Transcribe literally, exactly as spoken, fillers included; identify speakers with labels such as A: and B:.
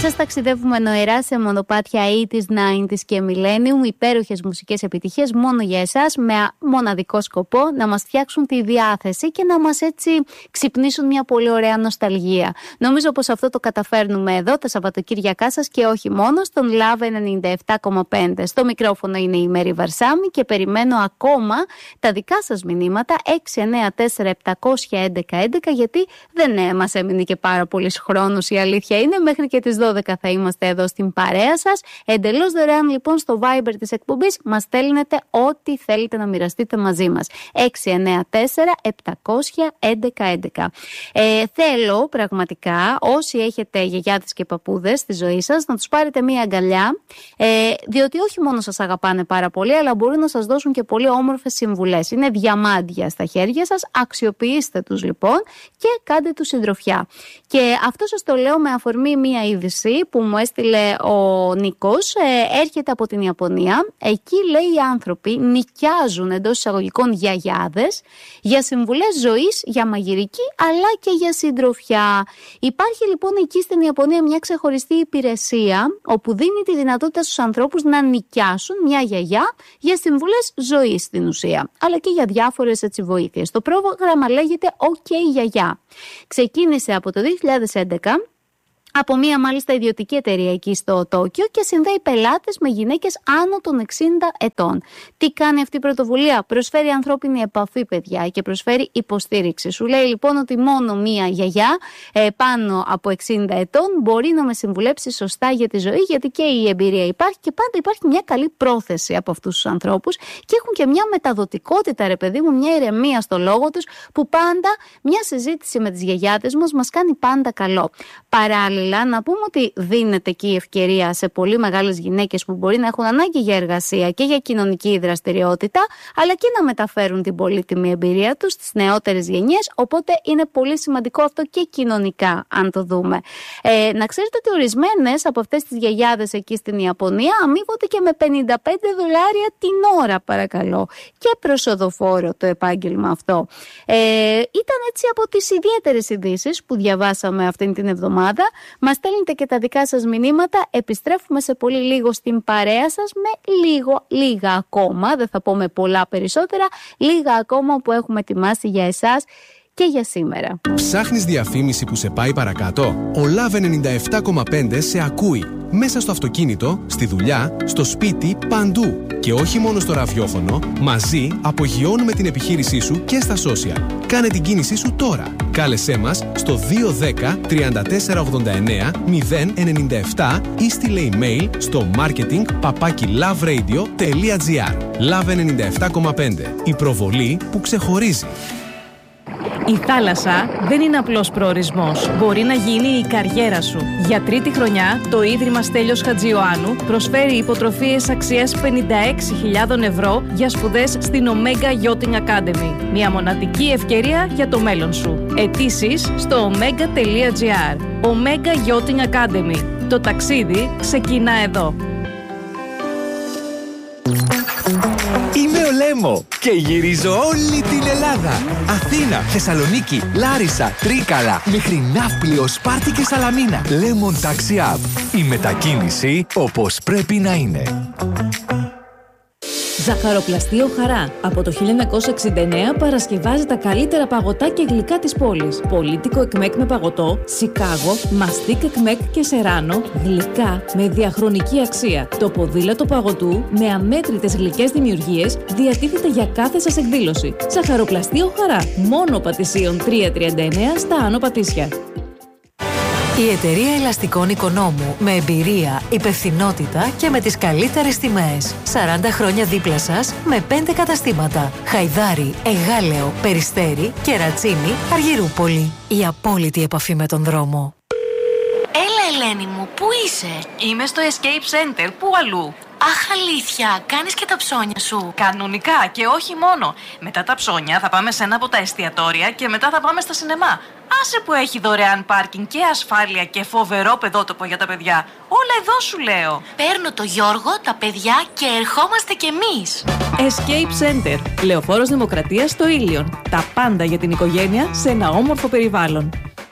A: σας ταξιδεύουμε νοερά σε μονοπάτια ογδόντα, ενενήντα και Millennium, υπέροχες μουσικές επιτυχίες μόνο για εσάς, με μοναδικό σκοπό να μας φτιάξουν τη διάθεση και να μας έτσι ξυπνήσουν μια πολύ ωραία νοσταλγία. Νομίζω πως αυτό το καταφέρνουμε εδώ τα Σαββατοκύριακά σας και όχι μόνο, στον Love ενενήντα επτά κόμμα πέντε. Στο μικρόφωνο είναι η Μέρη Βαρσάμι και περιμένω ακόμα τα δικά σας μηνύματα έξι εννέα τέσσερα επτά ένα ένα ένα ένα, γιατί δεν μας έμεινε και πάρα πολύς χρόνος, η αλήθεια είναι. Μέχρι και τις δώδεκα θα είμαστε εδώ στην παρέα σας. Εντελώς δωρεάν λοιπόν στο Viber της εκπομπής μας στέλνετε ό,τι θέλετε να μοιραστείτε μαζί μας. έξι εννέα τέσσερα επτά ένα ένα ένα. Ε, θέλω πραγματικά όσοι έχετε γιαγιάδες και παππούδες στη ζωή σας να τους πάρετε μία αγκαλιά, ε, διότι όχι μόνο σας αγαπάνε πάρα πολύ, αλλά μπορούν να σας δώσουν και πολύ όμορφες συμβουλές. Είναι διαμάντια στα χέρια σας, αξιοποιήστε τους λοιπόν και κάντε τους συντροφιά. Και αυτό σας το λέω με αφορμή μία είδηση που μου έστειλε ο Νίκος. Ε, έρχεται από την Ιαπωνία. Εκεί λέει οι άνθρωποι νοικιάζουν εντός εισαγωγικών γιαγιάδες για συμβουλές ζωής, για μαγειρική αλλά και για συντροφιά. Υπάρχει λοιπόν εκεί στην Ιαπωνία μια ξεχωριστή υπηρεσία όπου δίνει τη δυνατότητα στους ανθρώπους να νοικιάσουν μια γιαγιά για συμβουλές ζωής στην ουσία, αλλά και για διάφορες έτσι βοήθειες. Το πρόγραμμα λέγεται OK Γιαγιά. Ξεκίνησε από το δύο χιλιάδες έντεκα από μία μάλιστα ιδιωτική εταιρεία εκεί στο Τόκιο και συνδέει πελάτες με γυναίκες άνω των εξήντα ετών. Τι κάνει αυτή η πρωτοβουλία? Προσφέρει ανθρώπινη επαφή, παιδιά, και προσφέρει υποστήριξη. Σου λέει λοιπόν ότι μόνο μία γιαγιά ε, πάνω από εξήντα ετών μπορεί να με συμβουλέψει σωστά για τη ζωή, γιατί και η εμπειρία υπάρχει και πάντα υπάρχει μια καλή πρόθεση από αυτούς τους ανθρώπους και έχουν και μια μεταδοτικότητα, ρε παιδί μου, μια ηρεμία στο λόγο τους, που πάντα μια συζήτηση με τις γιαγιάδες μας μας κάνει πάντα καλό. Παράλληλα, να πούμε ότι δίνεται εκεί η ευκαιρία σε πολύ μεγάλες γυναίκες που μπορεί να έχουν ανάγκη για εργασία και για κοινωνική δραστηριότητα, αλλά και να μεταφέρουν την πολύτιμη εμπειρία τους στις νεότερες γενιές. Οπότε είναι πολύ σημαντικό αυτό και κοινωνικά, αν το δούμε. Ε, να ξέρετε ότι ορισμένες από αυτές τις γιαγιάδες εκεί στην Ιαπωνία αμείβονται και με πενήντα πέντε δολάρια την ώρα, παρακαλώ. Και προσοδοφόρο το επάγγελμα αυτό. Ε, ήταν έτσι από τις ιδιαίτερες ειδήσεις που διαβάσαμε αυτήν την εβδομάδα. Μας στέλνετε και τα δικά σας μηνύματα. Επιστρέφουμε σε πολύ λίγο στην παρέα σας με λίγο, λίγα ακόμα, δεν θα πω με πολλά περισσότερα, λίγα ακόμα που έχουμε ετοιμάσει για εσάς και για σήμερα.
B: Ψάχνεις διαφήμιση που σε πάει παρακάτω? Ο Love ενενήντα επτά κόμμα πέντε σε ακούει. Μέσα στο αυτοκίνητο, στη δουλειά, στο σπίτι, παντού. Και όχι μόνο στο ραδιόφωνο, μαζί απογειώνουμε την επιχείρησή σου και στα social. Κάνε την κίνησή σου τώρα. Κάλεσέ μας στο δύο ένα μηδέν τριάντα τέσσερα ογδόντα εννέα μηδέν ενενήντα επτά ή στείλε email στο marketing παπάκι loveradio τελεία gr. Love ενενήντα επτά κόμμα πέντε. Η προβολή που ξεχωρίζει.
C: Η θάλασσα δεν είναι απλός προορισμός. Μπορεί να γίνει η καριέρα σου. Για τρίτη χρονιά, το Ίδρυμα Στέλιος Χατζιωάννου προσφέρει υποτροφίες αξίας πενήντα έξι χιλιάδες ευρώ για σπουδές στην Omega Yachting Academy. Μια μοναδική ευκαιρία για το μέλλον σου. Αιτήσεις στο omega τελεία gr. Omega Yachting Academy. Το ταξίδι ξεκινά εδώ.
D: Είμαι ο Λέμο και γυρίζω όλη την Ελλάδα. Αθήνα, Θεσσαλονίκη, Λάρισα, Τρίκαλα, μέχρι Ναύπλιο, Σπάρτη και Σαλαμίνα. Lemon Taxi App. Η μετακίνηση όπως πρέπει να είναι.
C: Ζαχαροπλαστείο Χαρά. Από το χίλια εννιακόσια εξήντα εννέα παρασκευάζει τα καλύτερα παγωτά και γλυκά της πόλης. Πολύτικο εκμέκ με παγωτό, Σικάγο, μαστίκ εκμέκ και σεράνο, γλυκά με διαχρονική αξία. Το ποδήλατο παγωτού με αμέτρητες γλυκές δημιουργίες διατίθεται για κάθε σας εκδήλωση. Ζαχαροπλαστείο Χαρά. Μόνο Πατησίων τριακόσια τριάντα εννέα στα Άνω Πατήσια.
E: Η εταιρεία ελαστικών Οικονόμου, με εμπειρία, υπευθυνότητα και με τις καλύτερες τιμές. σαράντα χρόνια δίπλα σας με πέντε καταστήματα. Χαϊδάρι, Εγάλεο, Περιστέρι, Κερατσίνη, Αργυρούπολη. Η απόλυτη επαφή με τον δρόμο.
F: Έλα Ελένη μου, πού είσαι?
G: Είμαι στο Escape Center, πού αλλού?
F: Αχ, αλήθεια, κάνεις και τα ψώνια σου?
G: Κανονικά και όχι μόνο. Μετά τα ψώνια θα πάμε σε ένα από τα εστιατόρια και μετά θα πάμε στα σινεμά. Άσε που έχει δωρεάν πάρκινγκ και ασφάλεια και φοβερό παιδότοπο για τα παιδιά. Όλα εδώ σου λέω.
F: Παίρνω το Γιώργο, τα παιδιά και ερχόμαστε κι εμείς.
C: Escape Center. Λεωφόρος Δημοκρατίας στο Ήλιον. Τα πάντα για την οικογένεια σε ένα όμορφο περιβάλλον.